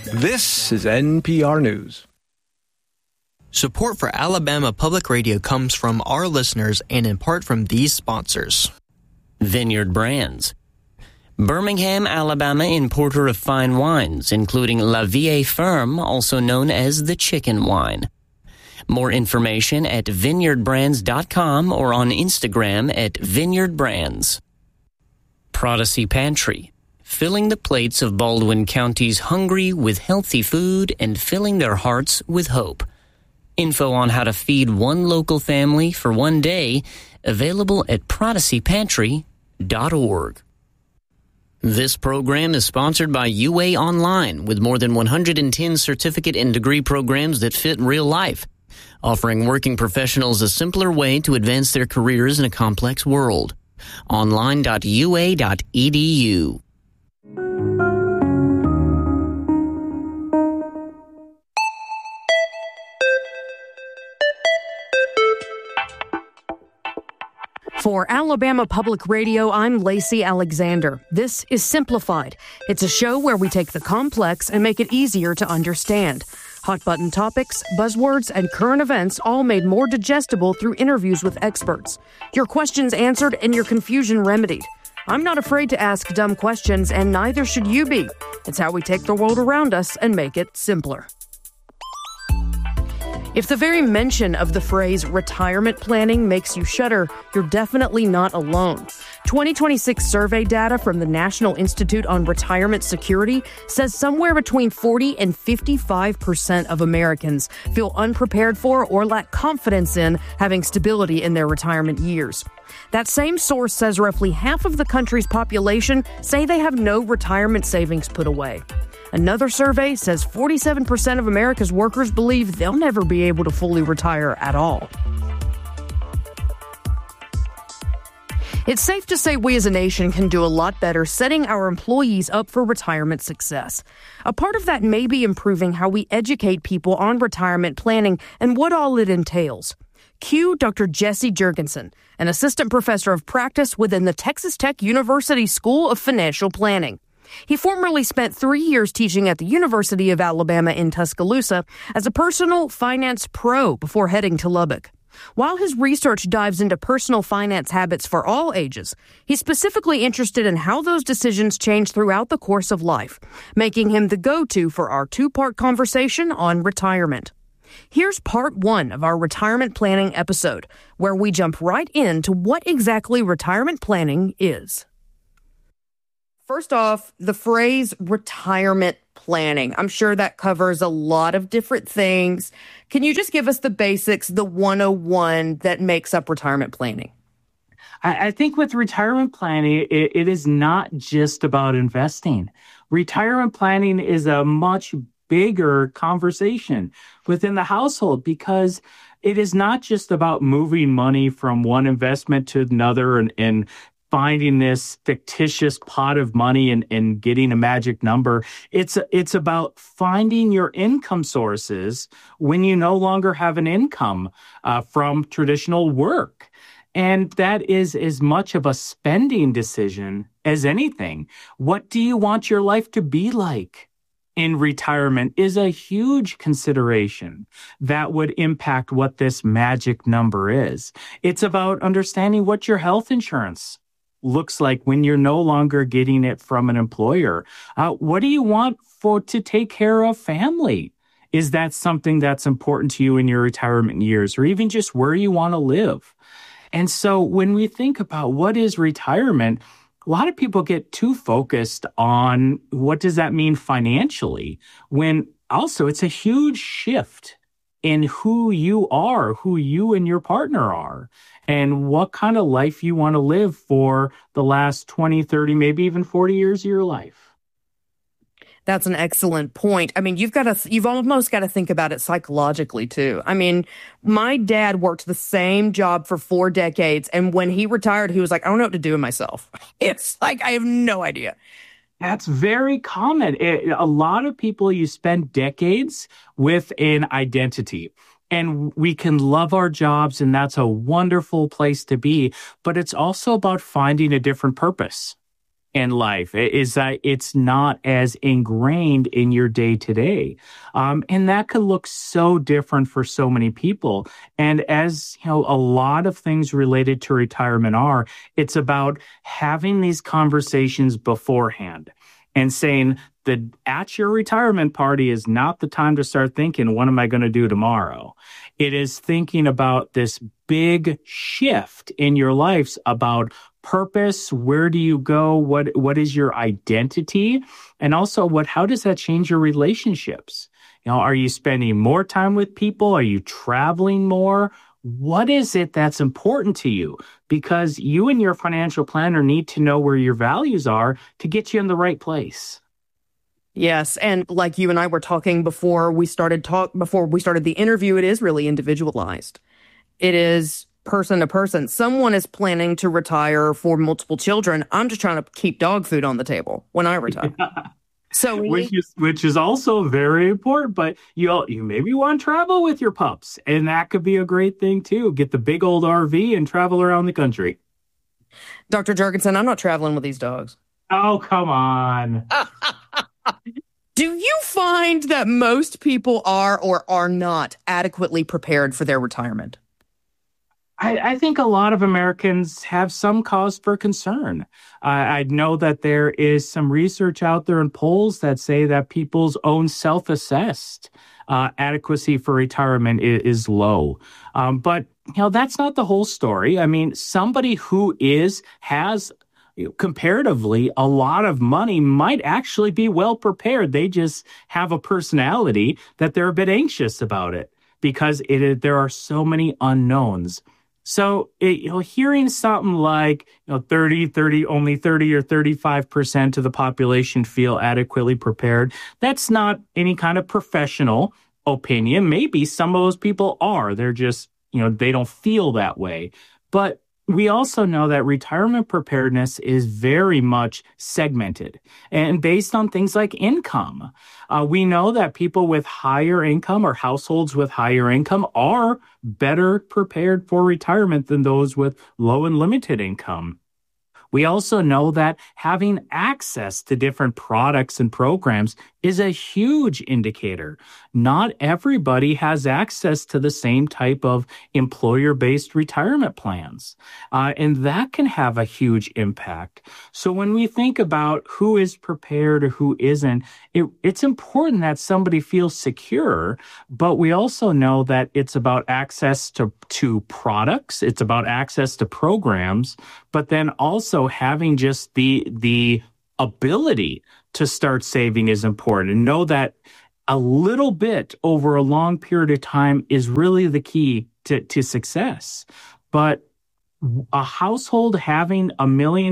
This is NPR News. Support for Alabama Public Radio comes from our listeners and in part from these sponsors. Vineyard Brands. Birmingham, Alabama, importer of fine wines, including La Vie Ferme, also known as the chicken wine. More information at vineyardbrands.com or on Instagram at vineyardbrands. Prodigy Pantry. Filling the plates of Baldwin County's hungry with healthy food and filling their hearts with hope. Info on how to feed one local family for one day, available at prodigypantry.org. This program is sponsored by UA Online, with more than 110 certificate and degree programs that fit real life, offering working professionals a simpler way to advance their careers in a complex world. Online.ua.edu. For Alabama Public Radio, I'm Lacey Alexander. This is Simplified. It's a show where we take the complex and make it easier to understand. Hot-button topics, buzzwords, and current events all made more digestible through interviews with experts. Your questions answered and your confusion remedied. I'm not afraid to ask dumb questions, and neither should you be. It's how we take the world around us and make it simpler. If the very mention of the phrase retirement planning makes you shudder, you're definitely not alone. 2026 survey data from the National Institute on Retirement Security says somewhere between 40 and 55% of Americans feel unprepared for or lack confidence in having stability in their retirement years. That same source says roughly half of the country's population say they have no retirement savings put away. Another survey says 47% of America's workers believe they'll never be able to fully retire at all. It's safe to say we as a nation can do a lot better setting our employees up for retirement success. A part of that may be improving how we educate people on retirement planning and what all it entails. Cue Dr. Jesse Jurgensen, an assistant professor of practice within the Texas Tech University School of Financial Planning. He formerly spent 3 years teaching at the University of Alabama in Tuscaloosa as a personal finance pro before heading to Lubbock. While his research dives into personal finance habits for all ages, he's specifically interested in how those decisions change throughout the course of life, making him the go-to for our two-part conversation on retirement. Here's part 1 of our retirement planning episode, where we jump right into what exactly retirement planning is. First off, the phrase retirement planning. I'm sure that covers a lot of different things. Can you just give us the basics, the 101 that makes up retirement planning? I think with retirement planning, it is not just about investing. Retirement planning is a much bigger conversation within the household because it is not just about moving money from one investment to another and finding this fictitious pot of money and getting a magic number. It's about finding your income sources when you no longer have an income from traditional work. And that is as much of a spending decision as anything. What do you want your life to be like in retirement is a huge consideration that would impact what this magic number is. It's about understanding what your health insurance looks like when you're no longer getting it from an employer. What do you want to take care of family? Is that something that's important to you in your retirement years, or even just where you want to live? And so when we think about what is retirement, a lot of people get too focused on what does that mean financially, when also it's a huge shift in who you are, who you and your partner are, and what kind of life you want to live for the last 20, 30, maybe even 40 years of your life. That's an excellent point. I mean, you've almost got to think about it psychologically too. I mean, my dad worked the same job for 4 decades, and when he retired, he was like, I don't know what to do with myself. It's like, I have no idea. That's very common. A lot of people, you spend decades with an identity. And we can love our jobs, and that's a wonderful place to be. But it's also about finding a different purpose. in life is that it's not as ingrained in your day to day. And that could look so different for so many people. And as you know, a lot of things related to retirement it's about having these conversations beforehand and saying that at your retirement party is not the time to start thinking, what am I going to do tomorrow? It is thinking about this big shift in your lives about purpose. Where do you go? What is your identity? And also how does that change your relationships? You know, are you spending more time with people? Are you traveling more? What is it that's important to you? Because you and your financial planner need to know where your values are to get you in the right place. Yes, and like you and I were talking before we started the interview, it is really individualized. It is person to person. Someone is planning to retire for multiple children. I'm just trying to keep dog food on the table when I retire. So which is also very important, but you maybe want to travel with your pups, and that could be a great thing too. Get the big old RV and travel around the country. Dr. Jurgensen, I'm not traveling with these dogs. Oh, come on. Do you find that most people are or are not adequately prepared for their retirement? I think a lot of Americans have some cause for concern. I know that there is some research out there and polls that say that people's own self-assessed adequacy for retirement is low. But that's not the whole story. I mean, somebody who has comparatively a lot of money might actually be well prepared. They just have a personality that they're a bit anxious about it because there are so many unknowns. So, hearing something like, only 30 or 35% of the population feel adequately prepared, that's not any kind of professional opinion. Maybe some of those people are. They're just, they don't feel that way. But we also know that retirement preparedness is very much segmented and based on things like income. We know that people with higher income or households with higher income are better prepared for retirement than those with low and limited income. We also know that having access to different products and programs is a huge indicator. Not everybody has access to the same type of employer-based retirement plans, and that can have a huge impact. So when we think about who is prepared or who isn't, it's important that somebody feels secure, but we also know that it's about access to products, it's about access to programs, but then also having just the ability to start saving is important, and know that a little bit over a long period of time is really the key to success. But a household having $1 million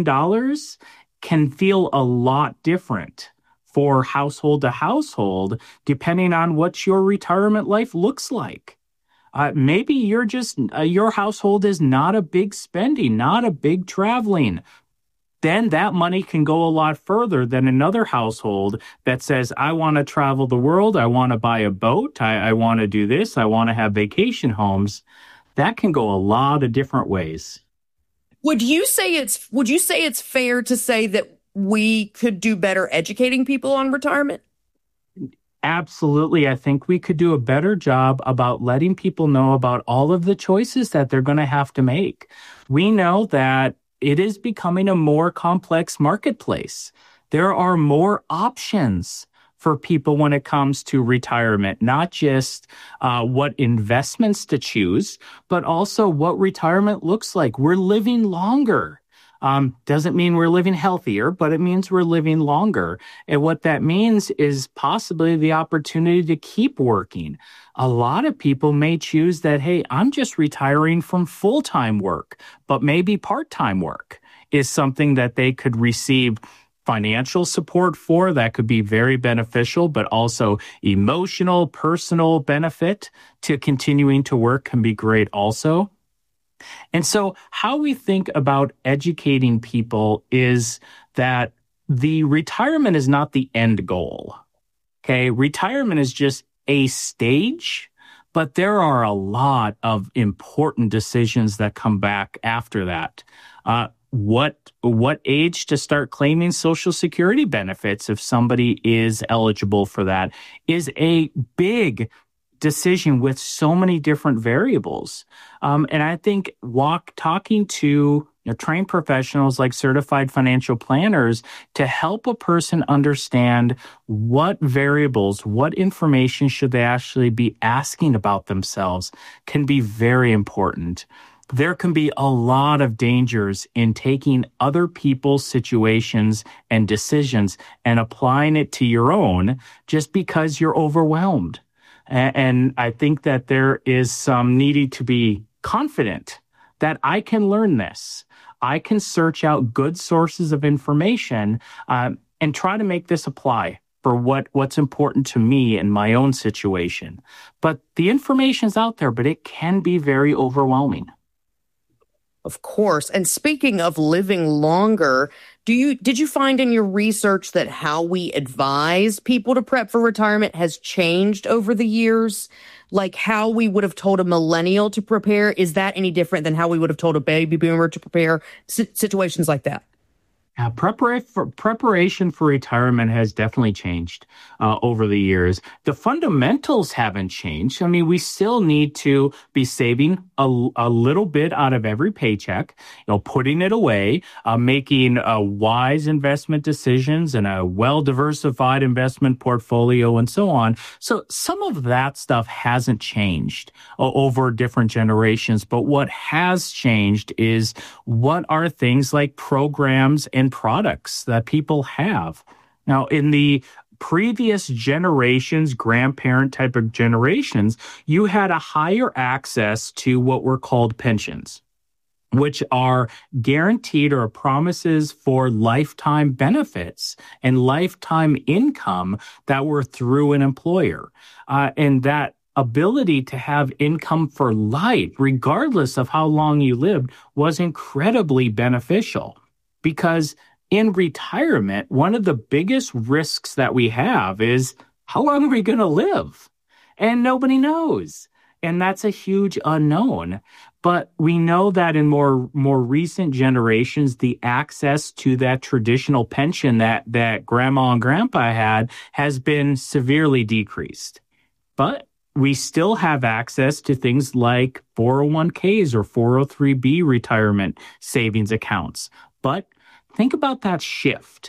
can feel a lot different for household to household, depending on what your retirement life looks like. Maybe your household is not a big spending, not a big traveling. Then that money can go a lot further than another household that says, I want to travel the world, I want to buy a boat, I want to do this, I want to have vacation homes. That can go a lot of different ways. Would you say it's fair to say that we could do better educating people on retirement? Absolutely. I think we could do a better job about letting people know about all of the choices that they're going to have to make. We know that it is becoming a more complex marketplace. There are more options for people when it comes to retirement, not just what investments to choose, but also what retirement looks like. We're living longer. Doesn't mean we're living healthier, but it means we're living longer. And what that means is possibly the opportunity to keep working. A lot of people may choose that, hey, I'm just retiring from full-time work, but maybe part-time work is something that they could receive financial support for. That could be very beneficial, but also emotional, personal benefit to continuing to work can be great also. And so how we think about educating people is that the retirement is not the end goal. Okay, retirement is just a stage, but there are a lot of important decisions that come back after that. what age to start claiming Social Security benefits if somebody is eligible for that is a big decision with so many different variables. And I think talking to trained professionals like certified financial planners to help a person understand what variables, what information should they actually be asking about themselves can be very important. There can be a lot of dangers in taking other people's situations and decisions and applying it to your own just because you're overwhelmed. And I think that there is some needing to be confident that I can learn this. I can search out good sources of information and try to make this apply for what's important to me in my own situation. But the information's out there, but it can be very overwhelming. Of course. And speaking of living longer, did you find in your research that how we advise people to prep for retirement has changed over the years? Like how we would have told a millennial to prepare, is that any different than how we would have told a baby boomer to prepare? Situations like that. Preparation for retirement has definitely changed over the years. The fundamentals haven't changed. I mean, we still need to be saving a little bit out of every paycheck, putting it away, making wise investment decisions and a well-diversified investment portfolio and so on. So some of that stuff hasn't changed over different generations. But what has changed is what are things like programs and products that people have. Now, in the previous generations, grandparent type of generations, you had a higher access to what were called pensions, which are guaranteed or promises for lifetime benefits and lifetime income that were through an employer. And that ability to have income for life, regardless of how long you lived, was incredibly beneficial. Because in retirement, one of the biggest risks that we have is how long are we going to live? And nobody knows. And that's a huge unknown. But we know that in more recent generations, the access to that traditional pension that grandma and grandpa had has been severely decreased. But we still have access to things like 401ks or 403b retirement savings accounts. But think about that shift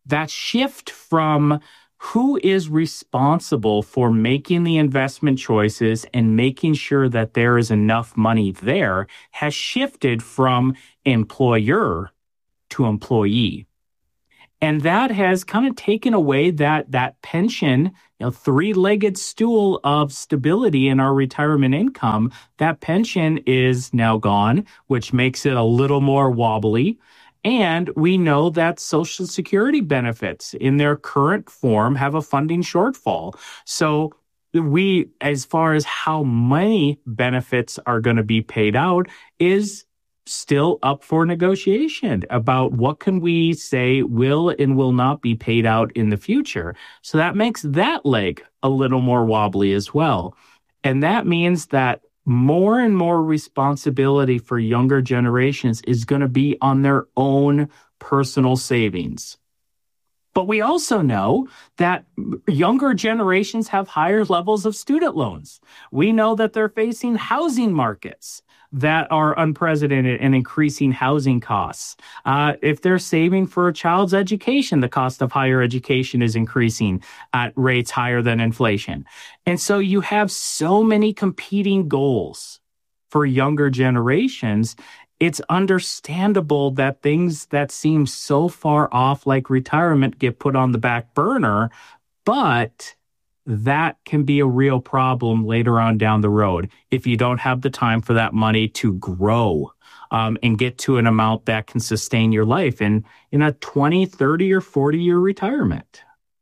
from who is responsible for making the investment choices and making sure that there is enough money there has shifted from employer to employee. And that has kind of taken away that pension, three-legged stool of stability in our retirement income. That pension is now gone, which makes it a little more wobbly. And we know that Social Security benefits in their current form have a funding shortfall. So we, as far as how many benefits are going to be paid out, is still up for negotiation about what can we say will and will not be paid out in the future. So that makes that leg a little more wobbly as well. And that means that more and more responsibility for younger generations is going to be on their own personal savings. But we also know that younger generations have higher levels of student loans. We know that they're facing housing markets that are unprecedented and increasing housing costs. If they're saving for a child's education, the cost of higher education is increasing at rates higher than inflation. And so you have so many competing goals for younger generations. It's understandable that things that seem so far off, like retirement, get put on the back burner, but that can be a real problem later on down the road if you don't have the time for that money to grow and get to an amount that can sustain your life in a 20, 30, or 40-year retirement.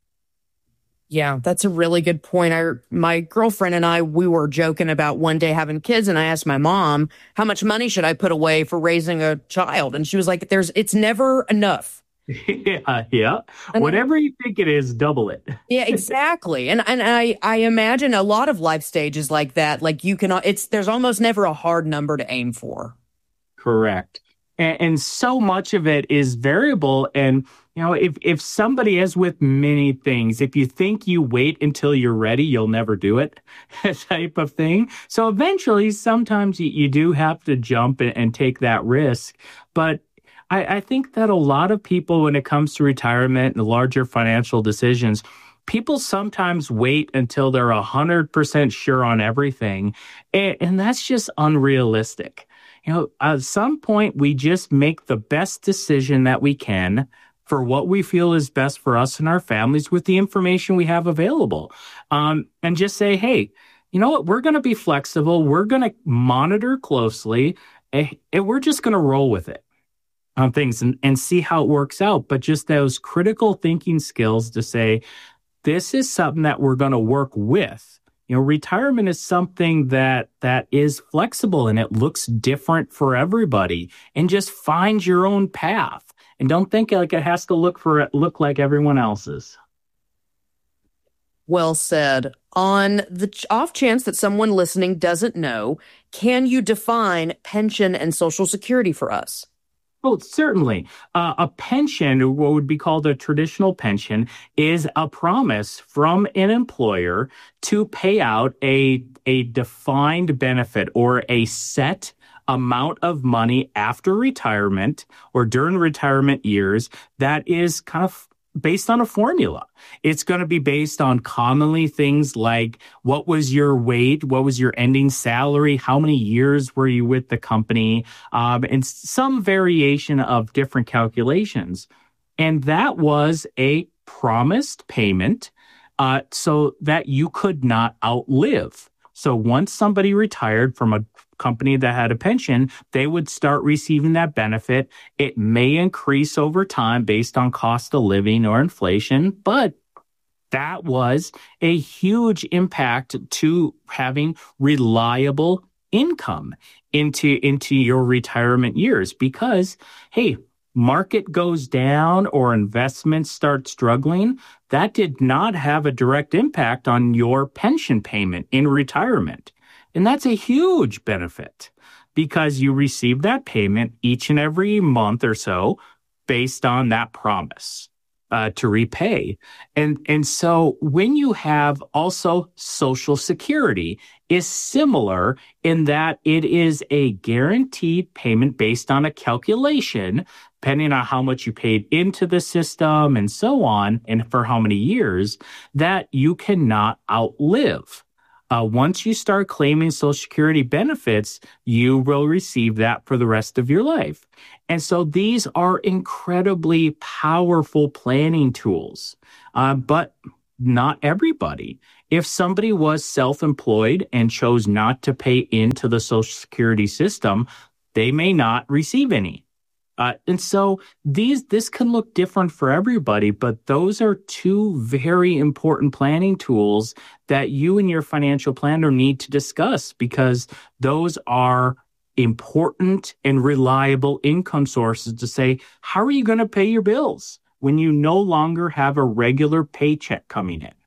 Yeah, that's a really good point. My girlfriend and I, we were joking about one day having kids, and I asked my mom, how much money should I put away for raising a child? And she was like, it's never enough. Yeah. Whatever you think it is, double it. Yeah, exactly. And I imagine a lot of life stages like that, like there's almost never a hard number to aim for. Correct. And so much of it is variable. And, if somebody, as with many things, if you think you wait until you're ready, you'll never do it type of thing. So eventually, sometimes you do have to jump and take that risk. But I think that a lot of people, when it comes to retirement and larger financial decisions, people sometimes wait until they're 100% sure on everything. And that's just unrealistic. At some point, we just make the best decision that we can for what we feel is best for us and our families with the information we have available. And just say, hey, you know what? We're going to be flexible. We're going to monitor closely, and we're just going to roll with it on things and see how it works out. But just those critical thinking skills to say, this is something that we're going to work with. Retirement is something that is flexible and it looks different for everybody, and just find your own path and don't think like it has to look like everyone else's. Well said. On the off chance that someone listening doesn't know, can you define pension and Social Security for us? Oh, certainly. A pension, what would be called a traditional pension, is a promise from an employer to pay out a defined benefit or a set amount of money after retirement or during retirement years that is kind of based on a formula. It's going to be based on commonly things like what was your wage, what was your ending salary, how many years were you with the company, and some variation of different calculations. And that was a promised payment so that you could not outlive. So once somebody retired from a company that had a pension, they would start receiving that benefit. It may increase over time based on cost of living or inflation, but that was a huge impact to having reliable income into your retirement years because, hey, market goes down or investments start struggling, that did not have a direct impact on your pension payment in retirement. And that's a huge benefit because you receive that payment each and every month or so based on that promise to repay. And so when you have also Social Security is similar in that it is a guaranteed payment based on a calculation depending on how much you paid into the system and so on, and for how many years, that you cannot outlive. Once you start claiming Social Security benefits, you will receive that for the rest of your life. And so these are incredibly powerful planning tools, but not everybody. If somebody was self-employed and chose not to pay into the Social Security system, they may not receive any. And so this can look different for everybody, but those are two very important planning tools that you and your financial planner need to discuss because those are important and reliable income sources to say, how are you going to pay your bills when you no longer have a regular paycheck coming in?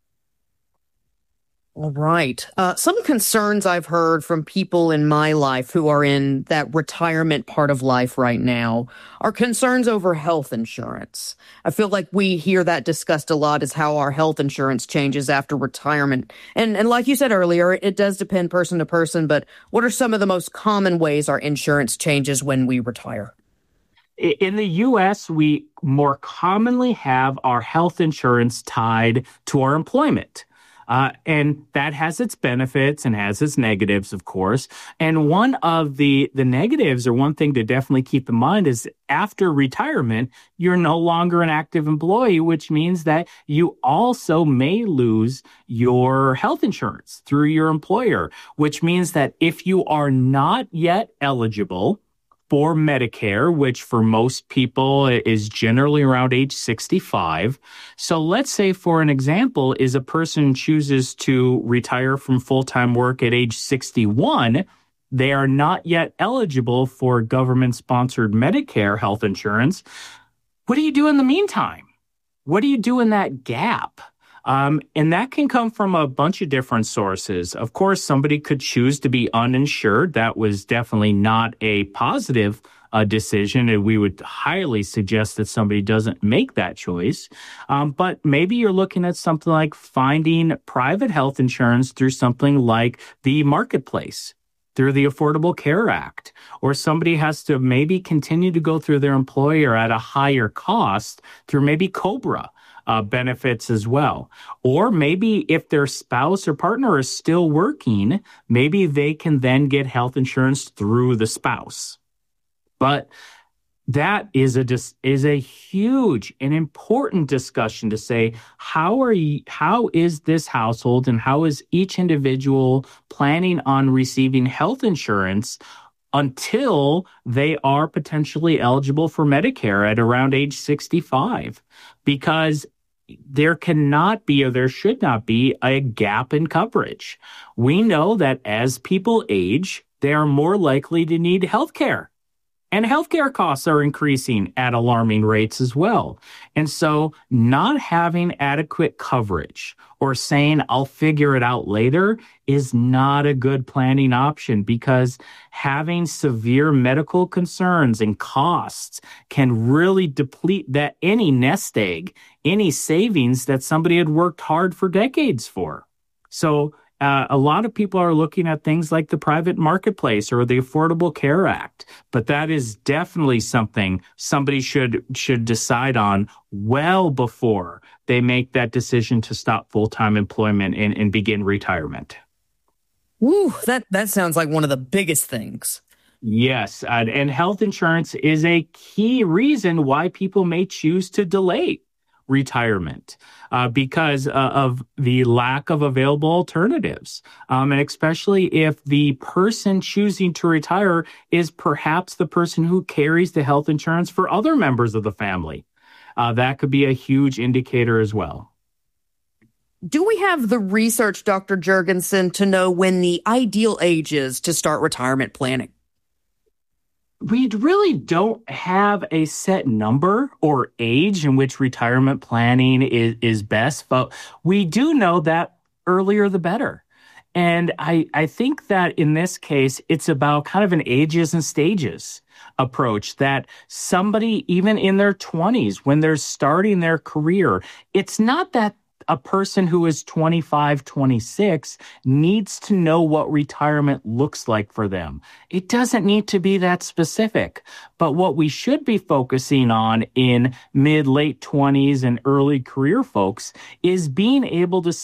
All right. Some concerns I've heard from people in my life who are in that retirement part of life right now are concerns over health insurance. I feel like we hear that discussed a lot as how our health insurance changes after retirement. And like you said earlier, it does depend person to person, but what are some of the most common ways our insurance changes when we retire? In the U.S., we more commonly have our health insurance tied to our employment. And that has its benefits and has its negatives, of course. And one of the negatives, or one thing to definitely keep in mind, is after retirement, you're no longer an active employee, which means that you also may lose your health insurance through your employer, which means that if you are not yet eligible for Medicare, which for most people is generally around age 65. So let's say, for an example, is a person chooses to retire from full-time work at age 61, they are not yet eligible for government-sponsored Medicare health insurance. What do you do in the meantime? What do you do in that gap? And that can come from a bunch of different sources. Of course, somebody could choose to be uninsured. That was definitely not a positive decision, and we would highly suggest that somebody doesn't make that choice. But maybe you're looking at something like finding private health insurance through something like the Marketplace, through the Affordable Care Act, or somebody has to maybe continue to go through their employer at a higher cost through maybe COBRA benefits as well. Or maybe if their spouse or partner is still working, maybe they can then get health insurance through the spouse. But that is a huge and important discussion to say, how is this household and how is each individual planning on receiving health insurance until they are potentially eligible for Medicare at around age 65? Because there cannot be, or there should not be, a gap in coverage. We know that as people age, they are more likely to need health care. And healthcare costs are increasing at alarming rates as well. And so not having adequate coverage or saying, I'll figure it out later, is not a good planning option, because having severe medical concerns and costs can really deplete that any nest egg, any savings that somebody had worked hard for decades for. So a lot of people are looking at things like the private marketplace or the Affordable Care Act, but that is definitely something somebody should decide on well before they make that decision to stop full-time employment and begin retirement. Woo, that sounds like one of the biggest things. Yes, and health insurance is a key reason why people may choose to delay retirement because of the lack of available alternatives. And especially if the person choosing to retire is perhaps the person who carries the health insurance for other members of the family. That could be a huge indicator as well. Do we have the research, Dr. Jurgensen, to know when the ideal age is to start retirement planning? We really don't have a set number or age in which retirement planning is best, but we do know that earlier the better. And I think that in this case, it's about kind of an ages and stages approach, that somebody, even in their 20s, when they're starting their career, it's not that a person who is 25, 26 needs to know what retirement looks like for them. It doesn't need to be that specific. But what we should be focusing on in mid, late 20s and early career folks is being able to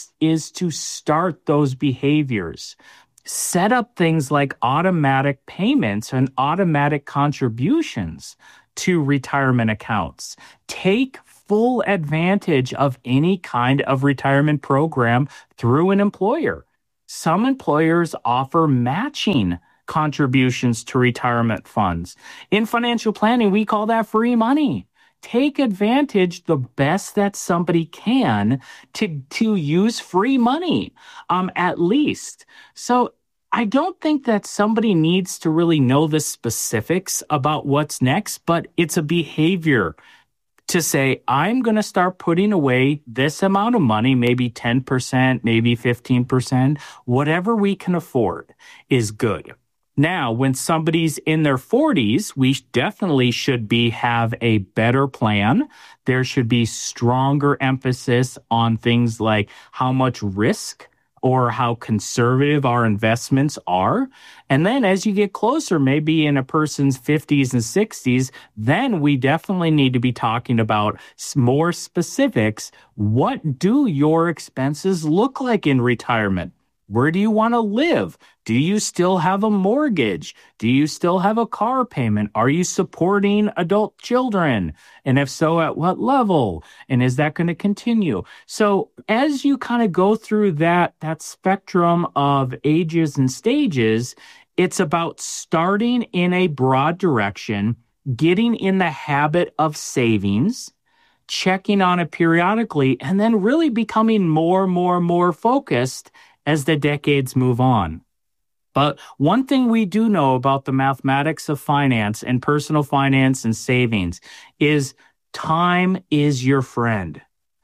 start those behaviors. Set up things like automatic payments and automatic contributions to retirement accounts. Take full advantage of any kind of retirement program through an employer. Some employers offer matching contributions to retirement funds. In financial planning, we call that free money. Take advantage the best that somebody can to use free money, at least. So I don't think that somebody needs to really know the specifics about what's next, but it's a behavior to say, I'm going to start putting away this amount of money, maybe 10%, maybe 15%, whatever we can afford is good. Now, when somebody's in their 40s, we definitely should have a better plan. There should be stronger emphasis on things like how much risk or how conservative our investments are. And then as you get closer, maybe in a person's 50s and 60s, then we definitely need to be talking about more specifics. What do your expenses look like in retirement? Where do you want to live? Do you still have a mortgage? Do you still have a car payment? Are you supporting adult children? And if so, at what level? And is that going to continue? So as you kind of go through that spectrum of ages and stages, it's about starting in a broad direction, getting in the habit of savings, checking on it periodically, and then really becoming more focused as the decades move on. But one thing we do know about the mathematics of finance and personal finance and savings is time is your friend.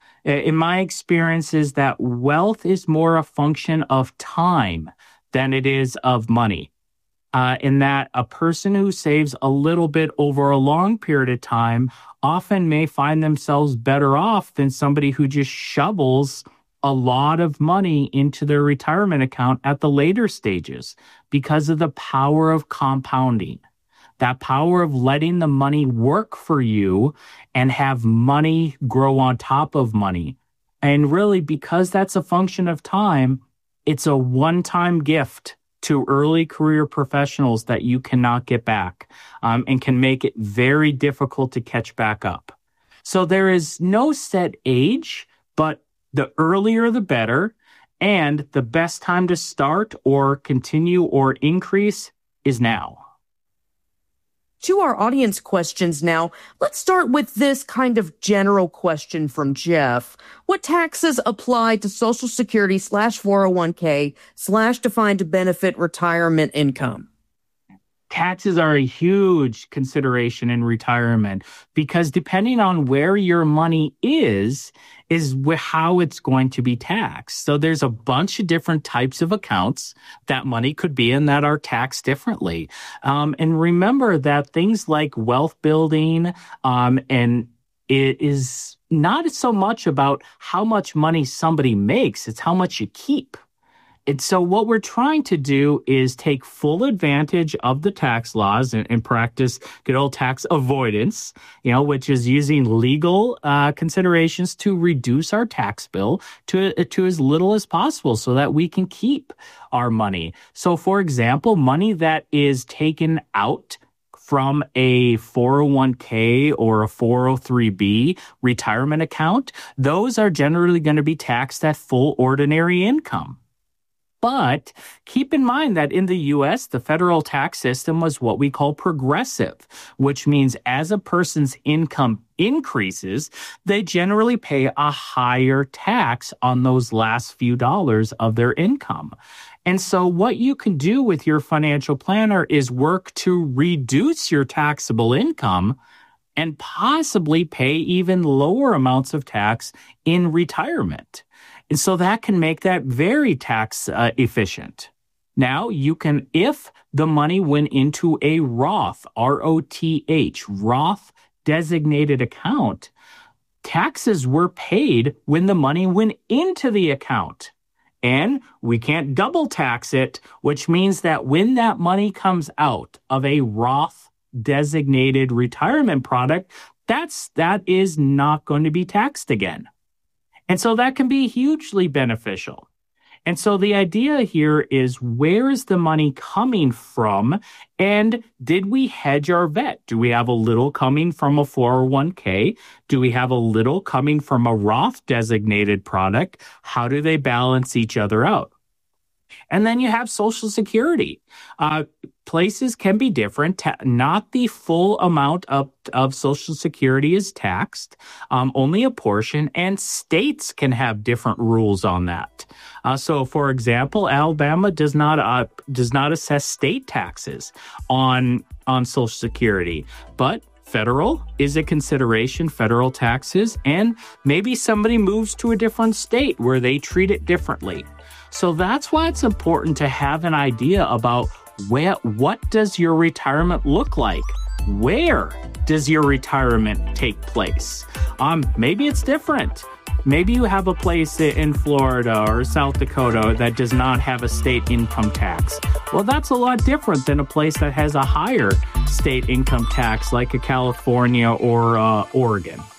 In my experience is that wealth is more a function of time than it is of money. in that a person who saves a little bit over a long period of time often may find themselves better off than somebody who just shovels a lot of money into their retirement account at the later stages because of the power of compounding, that power of letting the money work for you and have money grow on top of money. And really, because that's a function of time, it's a one-time gift to early career professionals that you cannot get back, and can make it very difficult to catch back up. So there is no set age, but the earlier the better, and the best time to start or continue or increase is now. To our audience questions now, let's start with this kind of general question from Jeff. What taxes apply to Social Security /401k/defined benefit retirement income? Taxes are a huge consideration in retirement because depending on where your money is how it's going to be taxed. So there's a bunch of different types of accounts that money could be in that are taxed differently. And remember that things like wealth building, and it is not so much about how much money somebody makes, it's how much you keep. And so what we're trying to do is take full advantage of the tax laws and practice good old tax avoidance, which is using legal considerations to reduce our tax bill to as little as possible so that we can keep our money. So, for example, money that is taken out from a 401k or a 403b retirement account, those are generally going to be taxed at full ordinary income. But keep in mind that in the U.S., the federal tax system was what we call progressive, which means as a person's income increases, they generally pay a higher tax on those last few dollars of their income. And so what you can do with your financial planner is work to reduce your taxable income and possibly pay even lower amounts of tax in retirement. And so that can make that very tax efficient. Now, you can, if the money went into a Roth, R-O-T-H, Roth designated account, taxes were paid when the money went into the account. And we can't double tax it, which means that when that money comes out of a Roth designated retirement product, that is not going to be taxed again. And so that can be hugely beneficial. And so the idea here is, where is the money coming from? And did we hedge our bet? Do we have a little coming from a 401k? Do we have a little coming from a Roth designated product? How do they balance each other out? And then you have Social Security. Places can be different. Not the full amount of Social Security is taxed, only a portion, and states can have different rules on that. So, for example, Alabama does not assess state taxes on Social Security, but federal is a consideration, federal taxes, and maybe somebody moves to a different state where they treat it differently. So that's why it's important to have an idea about what does your retirement look like? Where does your retirement take place? Maybe it's different. Maybe you have a place in Florida or South Dakota that does not have a state income tax. Well, that's a lot different than a place that has a higher state income tax like a California or Oregon.